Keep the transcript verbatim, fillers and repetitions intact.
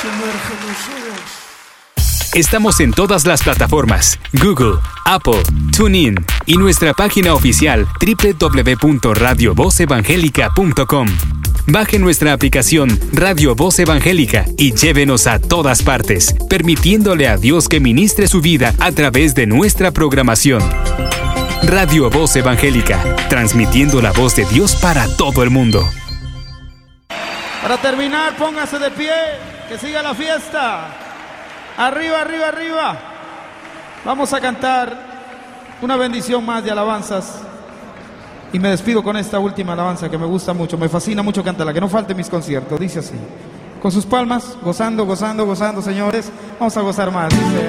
Estamos en todas las plataformas: Google, Apple, TuneIn y nuestra página oficial doble u doble u doble u punto radio voz evangélica punto com. Baje nuestra aplicación Radio Voz Evangélica y llévenos a todas partes, permitiéndole a Dios que ministre su vida a través de nuestra programación. Radio Voz Evangélica, transmitiendo la voz de Dios para todo el mundo. Para terminar, póngase de pie, que siga la fiesta. Arriba, arriba, arriba. Vamos a cantar una bendición más de alabanzas. Y me despido con esta última alabanza que me gusta mucho, me fascina mucho cantarla, que no falte mis conciertos. Dice así, con sus palmas, gozando, gozando, gozando, señores. Vamos a gozar más, dice.